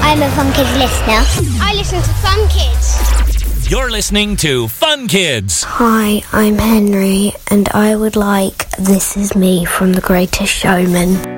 I'm a Fun Kids listener. I listen to Fun Kids. You're listening to Fun Kids. Hi, I'm Henry, and I would like This Is Me from The Greatest Showman.